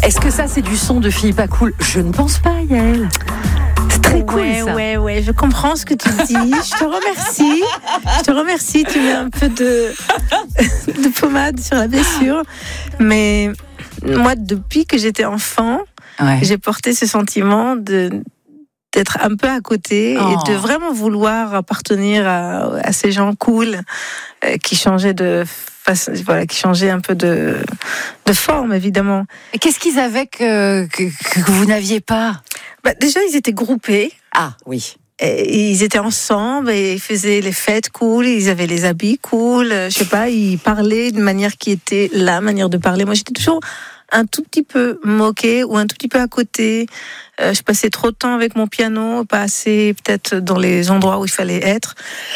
Est-ce que ça, c'est du son de fille pas cool? Je ne pense pas, Yael. C'est très cool, ça. Ouais, je comprends ce que tu dis. Je te remercie. Tu mets un peu de pommade sur la blessure. Mais moi, depuis que j'étais enfant, j'ai porté ce sentiment d'être un peu à côté et de vraiment vouloir appartenir à ces gens cool qui changeaient qui changeaient un peu de forme, évidemment. Et qu'est-ce qu'ils avaient que vous n'aviez pas? Déjà, ils étaient groupés. Ah, oui. Et ils étaient ensemble et ils faisaient les fêtes cool, ils avaient les habits cool, je sais pas, ils parlaient d'une manière qui était la manière de parler. Moi, j'étais toujours un tout petit peu moquée ou un tout petit peu à côté. Je passais trop de temps avec mon piano, pas assez peut-être dans les endroits où il fallait être.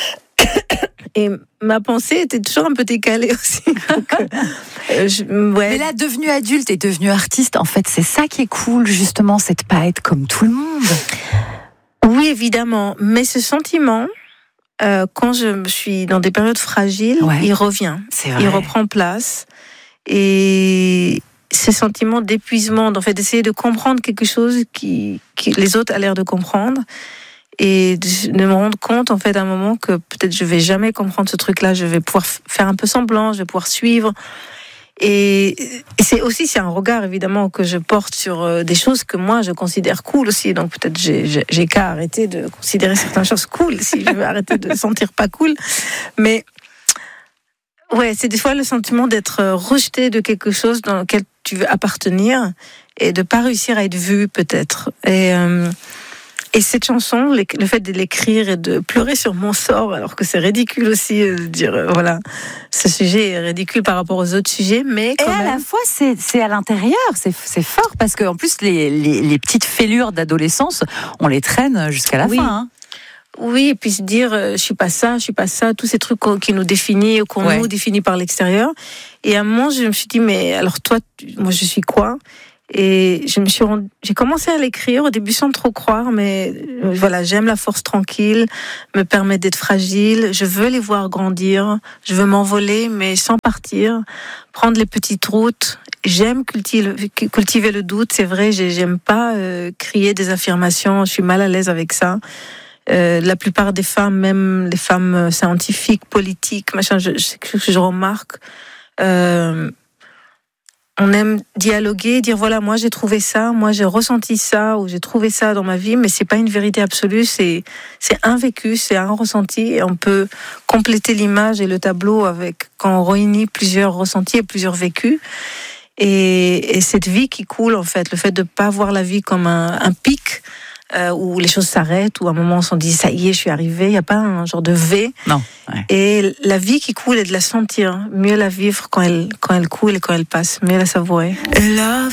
Et ma pensée était toujours un peu décalée aussi. Donc, Mais là, devenue adulte et devenue artiste, en fait, c'est ça qui est cool, justement, c'est de pas être comme tout le monde. Oui, évidemment. Mais ce sentiment, quand je suis dans des périodes fragiles, il revient. C'est vrai. Il reprend place. Et ce sentiment d'épuisement, en fait, d'essayer de comprendre quelque chose qui les autres ont l'air de comprendre. Et de me rendre compte, en fait, à un moment que peut-être je vais jamais comprendre ce truc-là, je vais pouvoir faire un peu semblant, je vais pouvoir suivre. Et c'est un regard, évidemment, que je porte sur des choses que moi, je considère cool aussi. Donc peut-être j'ai qu'à arrêter de considérer certaines choses cool si je veux arrêter de sentir pas cool. Mais ouais, c'est des fois le sentiment d'être rejeté de quelque chose dans lequel tu veux appartenir et de pas réussir à être vu, peut-être. Et cette chanson, le fait de l'écrire et de pleurer sur mon sort, alors que c'est ridicule aussi de dire, voilà, ce sujet est ridicule par rapport aux autres sujets, mais quand même... à la fois, c'est à l'intérieur, c'est fort, parce qu'en plus, les petites fêlures d'adolescence, on les traîne jusqu'à la fin. Hein. Oui, et puis se dire, je suis pas ça, tous ces trucs qui nous définissent, ou qu'on nous définit par l'extérieur. Et à un moment, je me suis dit, mais alors toi, moi, je suis quoi ? Et j'ai commencé à l'écrire au début sans trop croire, mais voilà, j'aime la force tranquille, me permet d'être fragile, je veux les voir grandir, je veux m'envoler, mais sans partir, prendre les petites routes. J'aime cultiver le doute, c'est vrai, j'aime pas crier des affirmations, je suis mal à l'aise avec ça. La plupart des femmes, même les femmes scientifiques, politiques, machin, je remarque, on aime dialoguer, dire voilà, moi j'ai trouvé ça, moi j'ai ressenti ça, ou j'ai trouvé ça dans ma vie, mais c'est pas une vérité absolue, c'est un vécu, c'est un ressenti, et on peut compléter l'image et le tableau quand on réunit plusieurs ressentis et plusieurs vécus. Et cette vie qui coule, en fait, le fait de pas voir la vie comme un pic, où les choses s'arrêtent, où à un moment on s'en dit ça y est, je suis arrivé, il n'y a pas un genre de V. Non. Ouais. Et la vie qui coule et de la sentir, mieux la vivre quand elle coule et quand elle passe, mieux la savourer.